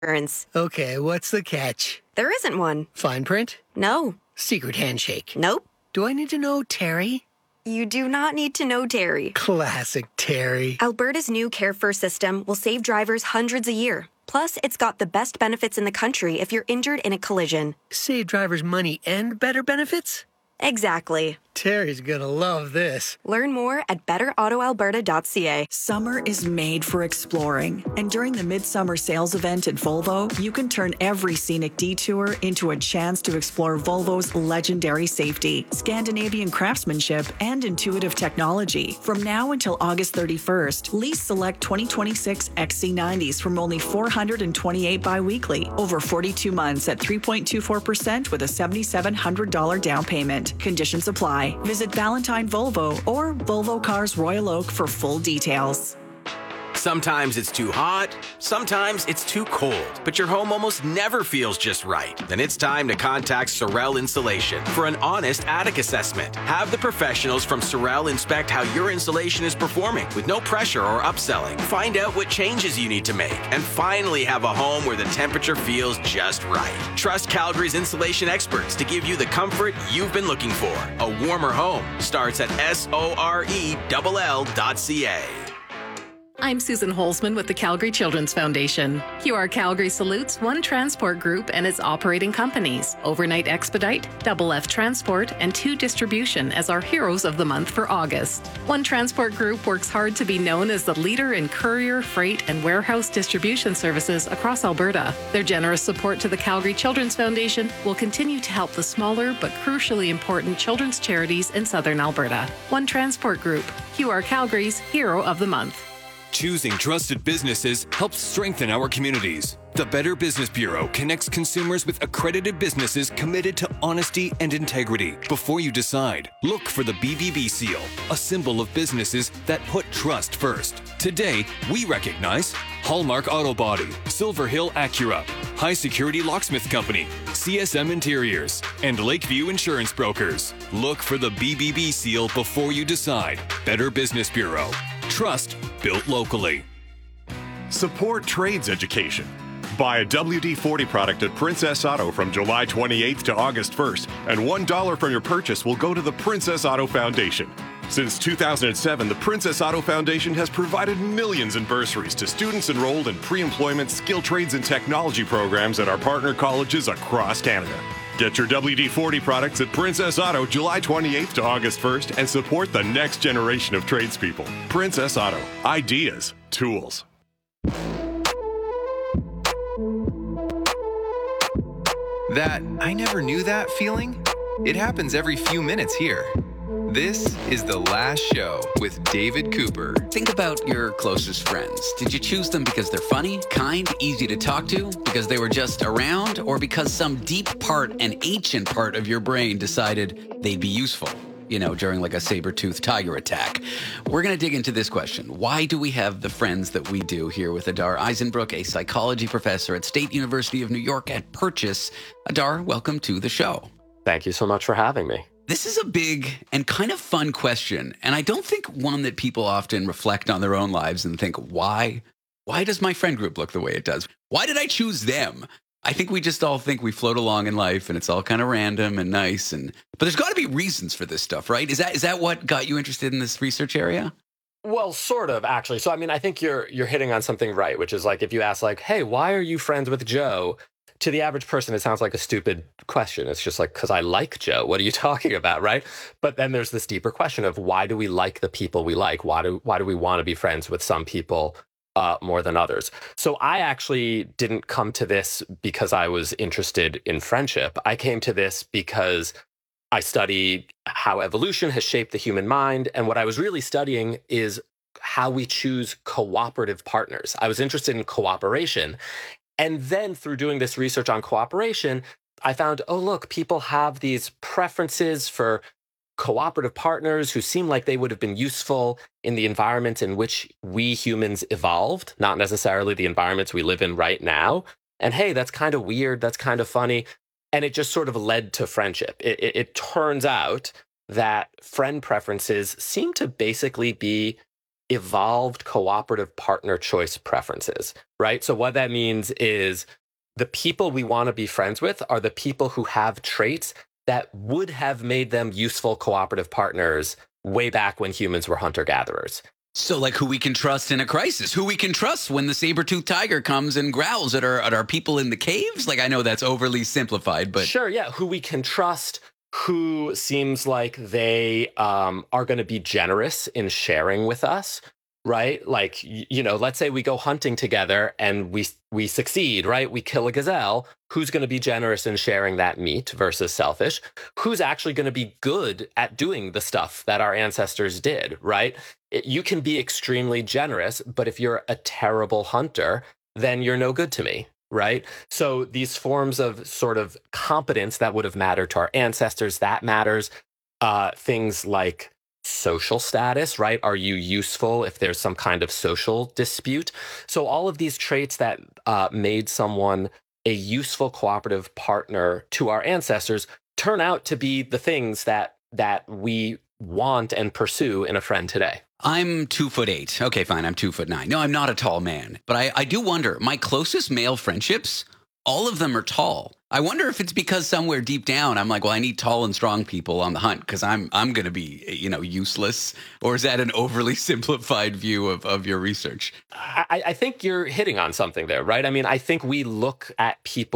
insurance. Okay, what's the catch? There isn't one. Fine print? No. Secret handshake? Nope. Do I need to know Terry? You do not need to know Terry. Classic Terry. Alberta's new Care First system will save drivers hundreds a year. Plus, it's got the best benefits in the country if you're injured in a collision. Save drivers money and better benefits? Exactly. Terry's gonna love this. Learn more at betterautoalberta.ca. Summer is made for exploring, and during the Midsummer Sales event at Volvo, you can turn every scenic detour into a chance to explore Volvo's legendary safety, Scandinavian craftsmanship, and intuitive technology. From now until August 31st, lease select 2026 XC90s from only $428 bi-weekly, over 42 months at 3.24% with a $7,700 down payment. Conditions apply. Visit Valentine Volvo or Volvo Cars Royal Oak for full details. Sometimes it's too hot, sometimes it's too cold, but your home almost never feels just right. Then it's time to contact Sorel Insulation for an honest attic assessment. Have the professionals from Sorel inspect how your insulation is performing with no pressure or upselling. Find out what changes you need to make and finally have a home where the temperature feels just right. Trust Calgary's insulation experts to give you the comfort you've been looking for. A warmer home starts at sorell.ca. I'm Susan Holzman with the Calgary Children's Foundation. QR Calgary salutes One Transport Group and its operating companies, Overnight Expedite, Double F Transport, and 2 Distribution as our Heroes of the Month for August. One Transport Group works hard to be known as the leader in courier, freight, and warehouse distribution services across Alberta. Their generous support to the Calgary Children's Foundation will continue to help the smaller but crucially important children's charities in Southern Alberta. One Transport Group, QR Calgary's Hero of the Month. Choosing trusted businesses helps strengthen our communities. The Better Business Bureau connects consumers with accredited businesses committed to honesty and integrity. Before you decide, look for the BBB seal, a symbol of businesses that put trust first. Today, we recognize Hallmark Auto Body, Silver Hill Acura, High Security Locksmith Company, CSM Interiors, and Lakeview Insurance Brokers. Look for the BBB seal before you decide. Better Business Bureau. Trust built locally. Support trades education. Buy a WD-40 product at Princess Auto from July 28th to August 1st, and $1 from your purchase will go to the Princess Auto Foundation. Since 2007, the Princess Auto Foundation has provided millions in bursaries to students enrolled in pre-employment skill trades and technology programs at our partner colleges across Canada. Get your WD-40 products at Princess Auto July 28th to August 1st and support the next generation of tradespeople. Princess Auto. Ideas. Tools. That I never knew that feeling? It happens every few minutes here. This is The Last Show with David Cooper. Think about your closest friends. Did you choose them because they're funny, kind, easy to talk to, because they were just around, or because some deep part, an ancient part of your brain decided they'd be useful? You know, during like a saber-toothed tiger attack. We're going to dig into this question. Why do we have the friends that we do here with Adar Eisenbrook, a psychology professor at State University of New York at Purchase? Adar, welcome to the show. Thank you so much for having me. This is a big and kind of fun question, and I don't think one that people often reflect on their own lives and think, why does my friend group look the way it does? Why did I choose them? I think we just all think we float along in life and it's all kind of random and nice, but there's got to be reasons for this stuff, right? Is that what got you interested in this research area? Well, sort of, actually. So, I mean, I think you're hitting on something right, which is like if you ask like, hey, why are you friends with Joe? To the average person, it sounds like a stupid question. It's just like, because I like Joe. What are you talking about, right? But then there's this deeper question of why do we like the people we like? Why do we want to be friends with some people more than others? So I actually didn't come to this because I was interested in friendship. I came to this because I study how evolution has shaped the human mind. And what I was really studying is how we choose cooperative partners. I was interested in cooperation. And then through doing this research on cooperation, I found, oh, look, people have these preferences for cooperative partners who seem like they would have been useful in the environments in which we humans evolved, not necessarily the environments we live in right now. And hey, that's kind of weird. That's kind of funny. And it just sort of led to friendship. It turns out that friend preferences seem to basically be evolved cooperative partner choice preferences, right? So what that means is the people we want to be friends with are the people who have traits that would have made them useful cooperative partners way back when humans were hunter-gatherers. So like who we can trust in a crisis, who we can trust when the saber-toothed tiger comes and growls at our people in the caves. Like, I know that's overly simplified, but sure. Yeah. Who we can trust, who seems like they are going to be generous in sharing with us, right? Like, let's say we go hunting together and we succeed, right? We kill a gazelle. Who's going to be generous in sharing that meat versus selfish? Who's actually going to be good at doing the stuff that our ancestors did, right? You can be extremely generous, but if you're a terrible hunter, then you're no good to me, right? So these forms of sort of competence that would have mattered to our ancestors, that matters. Things like social status, right? Are you useful if there's some kind of social dispute? So all of these traits that made someone a useful cooperative partner to our ancestors turn out to be the things that we want and pursue in a friend today. I'm 2'8". Okay, fine. I'm 2'9". No, I'm not a tall man, but I do wonder, my closest male friendships, all of them are tall. I wonder if it's because somewhere deep down, I'm like, well, I need tall and strong people on the hunt because I'm going to be, useless. Or is that an overly simplified view of your research? I think you're hitting on something there, right? I mean, I think we look at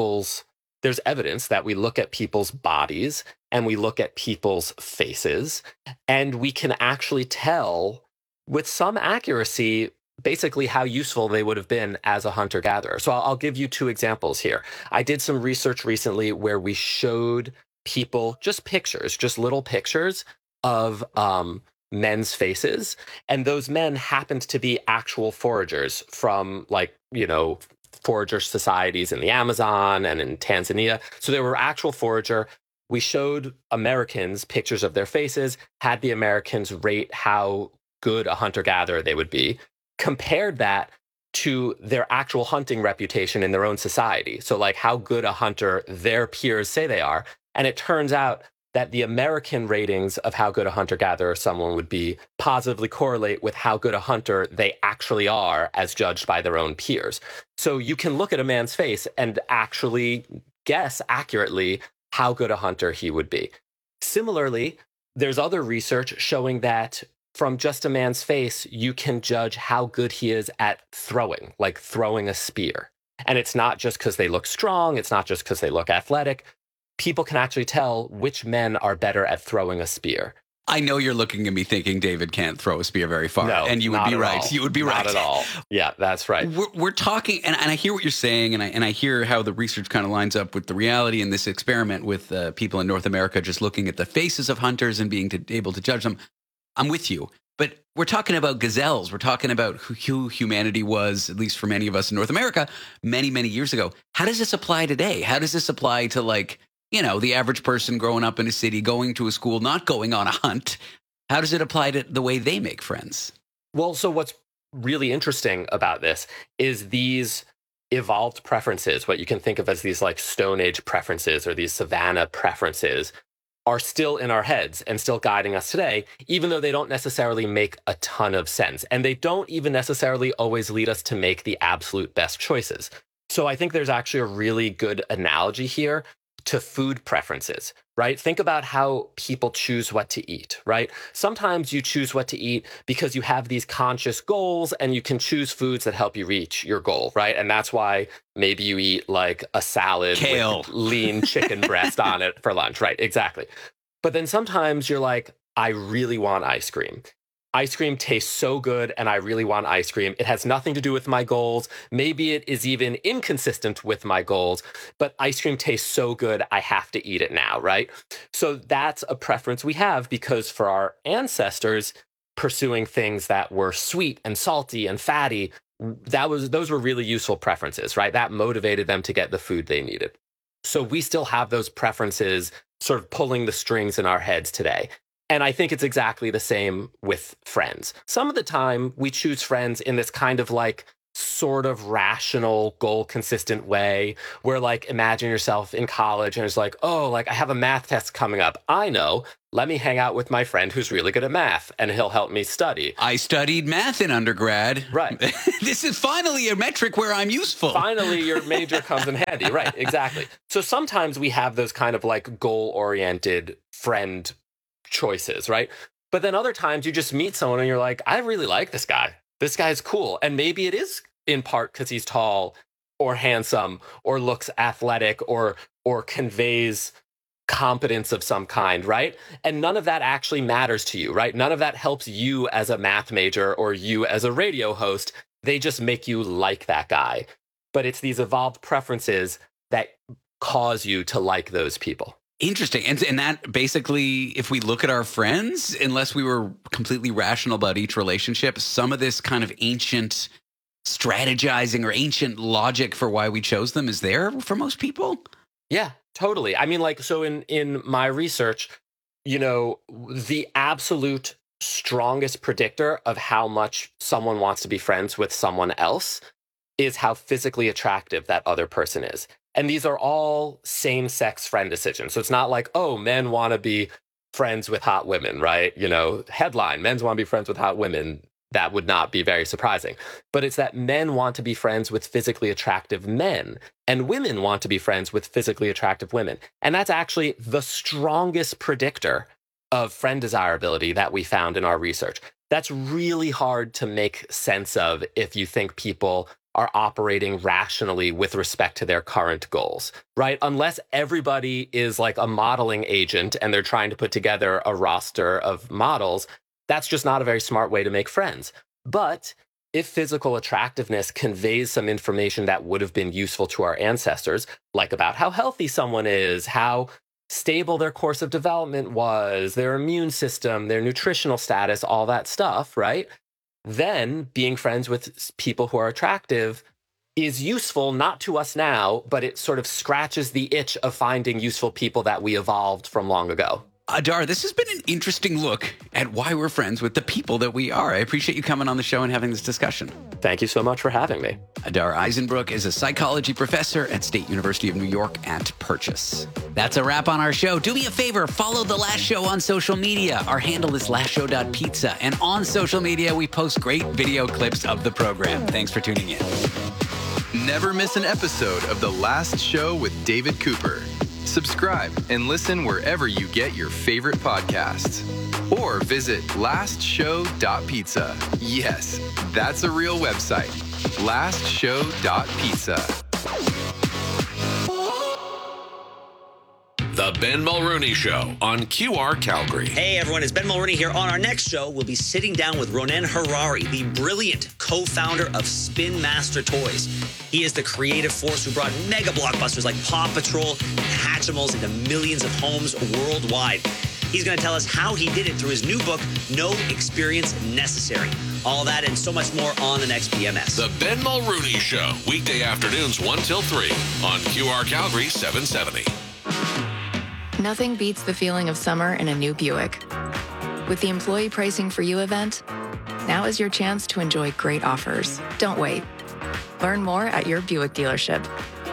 there's evidence that we look at people's bodies and we look at people's faces, and we can actually tell with some accuracy basically how useful they would have been as a hunter-gatherer. So I'll give you two examples here. I did some research recently where we showed people just little pictures of men's faces. And those men happened to be actual foragers from forager societies in the Amazon and in Tanzania. So they were actual forager. We showed Americans pictures of their faces, had the Americans rate how good a hunter-gatherer they would be, compared that to their actual hunting reputation in their own society. So like how good a hunter their peers say they are. And it turns out that the American ratings of how good a hunter-gatherer someone would be positively correlate with how good a hunter they actually are as judged by their own peers. So you can look at a man's face and actually guess accurately how good a hunter he would be. Similarly, there's other research showing that from just a man's face, you can judge how good he is at throwing, like throwing a spear. And it's not just because they look strong. It's not just because they look athletic. People can actually tell which men are better at throwing a spear. I know you're looking at me thinking David can't throw a spear very far. No, and you would be right. You would be right. Not at all. Yeah, that's right. We're talking, and I hear what you're saying, and I hear how the research kind of lines up with the reality in this experiment with people in North America just looking at the faces of hunters and being able to judge them. I'm with you. But we're talking about gazelles. We're talking about who humanity was, at least for many of us in North America, many, many years ago. How does this apply today? How does this apply to the average person growing up in a city, going to a school, not going on a hunt? How does it apply to the way they make friends? Well, so what's really interesting about this is these evolved preferences, what you can think of as these like Stone Age preferences or these savanna preferences, are still in our heads and still guiding us today, even though they don't necessarily make a ton of sense. And they don't even necessarily always lead us to make the absolute best choices. So I think there's actually a really good analogy here to food preferences, right? Think about how people choose what to eat, right? Sometimes you choose what to eat because you have these conscious goals and you can choose foods that help you reach your goal, right? And that's why maybe you eat like a salad Kale. with lean chicken breast on it for lunch, right? Exactly. But then sometimes you're like, I really want ice cream. Ice cream tastes so good and I really want ice cream. It has nothing to do with my goals. Maybe it is even inconsistent with my goals, but ice cream tastes so good, I have to eat it now, right? So that's a preference we have because for our ancestors, pursuing things that were sweet and salty and fatty, those were really useful preferences, right? That motivated them to get the food they needed. So we still have those preferences sort of pulling the strings in our heads today. And I think it's exactly the same with friends. Some of the time we choose friends in this kind of like sort of rational, goal-consistent way where like imagine yourself in college and it's like, oh, like I have a math test coming up. I know, let me hang out with my friend who's really good at math and he'll help me study. I studied math in undergrad. Right. This is finally a metric where I'm useful. Finally, your major comes in handy. Right, exactly. So sometimes we have those kind of like goal-oriented friend choices, right? But then other times you just meet someone and you're like, I really like this guy. This guy's cool. And maybe it is in part because he's tall or handsome or looks athletic or conveys competence of some kind, right? And none of that actually matters to you, right? None of that helps you as a math major or you as a radio host. They just make you like that guy. But it's these evolved preferences that cause you to like those people. Interesting. And that basically, if we look at our friends, unless we were completely rational about each relationship, some of this kind of ancient strategizing or ancient logic for why we chose them is there for most people? Yeah, totally. I mean, like, so in my research, the absolute strongest predictor of how much someone wants to be friends with someone else is how physically attractive that other person is. And these are all same-sex friend decisions. So it's not like, oh, men want to be friends with hot women, right? Headline, men's want to be friends with hot women. That would not be very surprising. But it's that men want to be friends with physically attractive men, and women want to be friends with physically attractive women. And that's actually the strongest predictor of friend desirability that we found in our research. That's really hard to make sense of if you think people are operating rationally with respect to their current goals, right? Unless everybody is like a modeling agent and they're trying to put together a roster of models, that's just not a very smart way to make friends. But if physical attractiveness conveys some information that would have been useful to our ancestors, like about how healthy someone is, how stable their course of development was, their immune system, their nutritional status, all that stuff, right? Then being friends with people who are attractive is useful, not to us now, but it sort of scratches the itch of finding useful people that we evolved from long ago. Adar, this has been an interesting look at why we're friends with the people that we are. I appreciate you coming on the show and having this discussion. Thank you so much for having me. Adar Eisenbrook is a psychology professor at State University of New York at Purchase. That's a wrap on our show. Do me a favor, follow The Last Show on social media. Our handle is lastshow.pizza. And on social media, we post great video clips of the program. Thanks for tuning in. Never miss an episode of The Last Show with David Cooper. Subscribe and listen wherever you get your favorite podcasts. Or visit lastshow.pizza. Yes, that's a real website. Lastshow.pizza. The Ben Mulrooney Show on QR Calgary. Hey everyone, it's Ben Mulrooney here. On our next show, we'll be sitting down with Ronen Harari, the brilliant co-founder of Spin Master Toys. He is the creative force who brought mega blockbusters like Paw Patrol and Hatchimals into millions of homes worldwide. He's going to tell us how he did it through his new book, No Experience Necessary. All that and so much more on the next BMS. The Ben Mulrooney Show, weekday afternoons 1 till 3 on QR Calgary 770. Nothing beats the feeling of summer in a new Buick. With the Employee Pricing for You event, now is your chance to enjoy great offers. Don't wait. Learn more at your Buick dealership.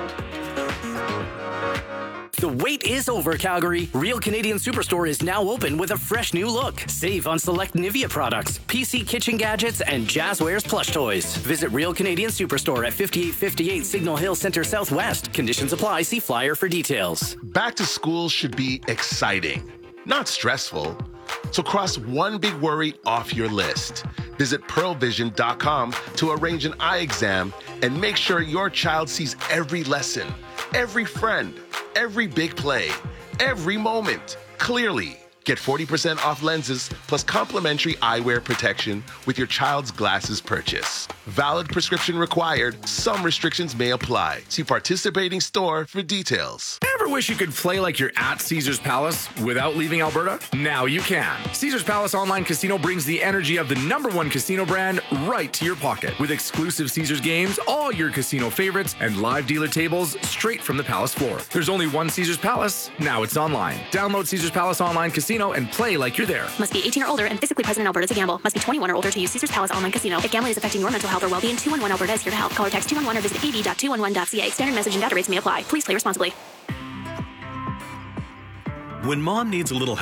The wait is over, Calgary. Real Canadian Superstore is now open with a fresh new look. Save on select Nivea products, PC kitchen gadgets, and Jazzwares plush toys. Visit Real Canadian Superstore at 5858 Signal Hill Center Southwest. Conditions apply. See flyer for details. Back to school should be exciting, not stressful. So cross one big worry off your list. Visit pearlvision.com to arrange an eye exam and make sure your child sees every lesson, every friend, every big play, every moment clearly. Get 40% off lenses plus complimentary eyewear protection with your child's glasses purchase. Valid prescription required. Some restrictions may apply. See participating store for details. Ever wish you could play like you're at Caesars Palace without leaving Alberta? Now you can. Caesars Palace Online Casino brings the energy of the #1 casino brand right to your pocket. With exclusive Caesars games, all your casino favorites, and live dealer tables straight from the Palace floor. There's only one Caesars Palace. Now it's online. Download Caesars Palace Online Casino and play like you're there. Must be 18 or older and physically present in Alberta to gamble. Must be 21 or older to use Caesars Palace Online Casino. If gambling is affecting your mental health or well-being, 211 Alberta is here to help. Call or text 211 or visit ad.211.ca. Standard message and data rates may apply. Please play responsibly. When mom needs a little help,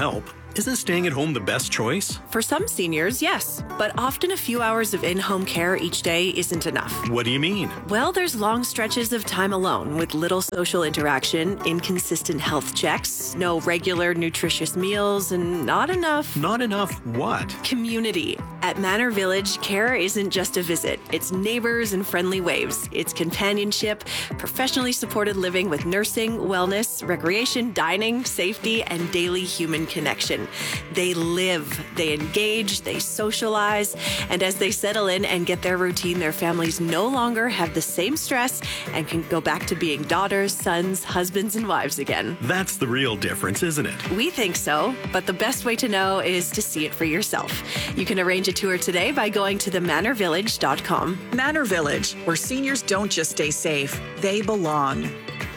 Isn't staying at home the best choice? For some seniors, yes, but often a few hours of in-home care each day isn't enough. What do you mean? Well, there's long stretches of time alone with little social interaction, inconsistent health checks, no regular nutritious meals, and not enough... Not enough what? Community. At Manor Village, care isn't just a visit. It's neighbors and friendly waves. It's companionship, professionally supported living with nursing, wellness, recreation, dining, safety, and daily human connection. They live, they engage, they socialize, and as they settle in and get their routine, their families no longer have the same stress and can go back to being daughters, sons, husbands, and wives again. That's the real difference, isn't it? We think so, but the best way to know is to see it for yourself. You can arrange a tour today by going to themanorvillage.com. Manor Village, where seniors don't just stay safe, they belong.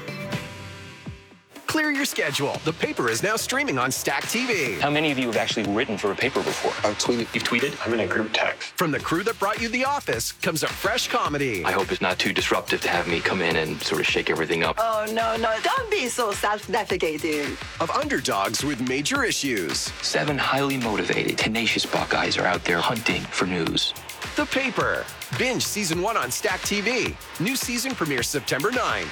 Clear your schedule. The Paper is now streaming on Stack TV. How many of you have actually written for a paper before? I've tweeted. You've tweeted? I'm in a group text. From the crew that brought you The Office comes a fresh comedy. I hope it's not too disruptive to have me come in and sort of shake everything up. Oh, no. Don't be so self-deprecating. Of underdogs with major issues. 7 highly motivated, tenacious Buckeyes are out there hunting for news. The Paper. Binge Season 1 on Stack TV. New season premieres September 9.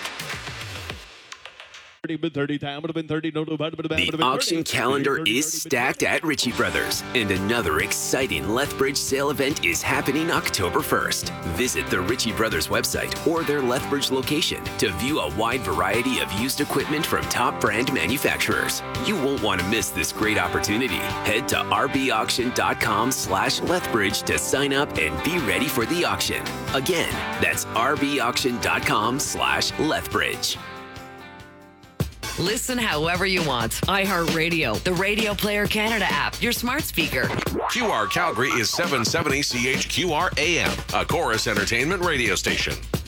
The auction calendar is stacked at Ritchie Brothers, and another exciting Lethbridge sale event is happening October 1st. Visit the Ritchie Brothers website or their Lethbridge location to view a wide variety of used equipment from top brand manufacturers. You won't want to miss this great opportunity. Head to rbauction.com/Lethbridge to sign up and be ready for the auction. Again, that's rbauction.com/Lethbridge. Listen however you want. iHeartRadio, the Radio Player Canada app, your smart speaker. QR Calgary is 770 CHQR AM, a Chorus Entertainment radio station.